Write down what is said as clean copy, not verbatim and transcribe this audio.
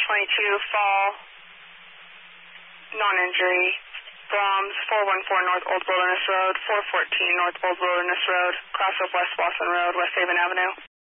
22 fall, non-injury. Brahms, 414 North Old Wilderness Road, 414 North Old Wilderness Road, cross of West Boston Road, West Haven Avenue.